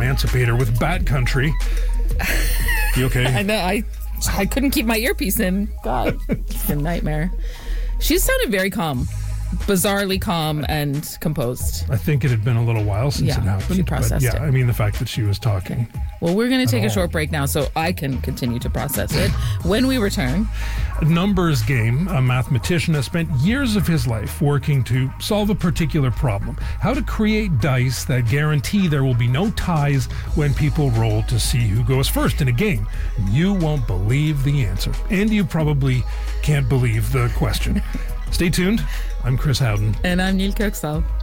emancipator with Bat Country. You okay? I know. I couldn't keep my earpiece in. God, it's a nightmare. She sounded very calm. Bizarrely calm and composed. I think it had been a little while since it happened. She processed it. I mean, the fact that she was talking. Well, we're going to take a short break now so I can continue to process it. When we return... Numbers Game, a mathematician, has spent years of his life working to solve a particular problem. How to create dice that guarantee there will be no ties when people roll to see who goes first in a game. You won't believe the answer. And you probably can't believe the question. Stay tuned. I'm Chris Howden. And I'm Neil Kirksall.